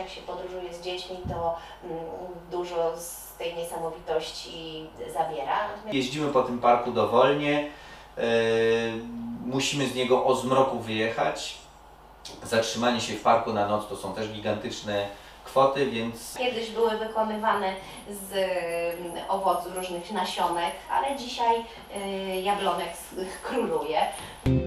jak się podróżuje z dziećmi, to dużo z tej niesamowitości zawiera. Jeździmy po tym parku dowolnie, musimy z niego o zmroku wyjechać. Zatrzymanie się w parku na noc to są też gigantyczne kwoty, więc... Kiedyś były wykonywane z owoców różnych nasionek, ale dzisiaj jablonek króluje.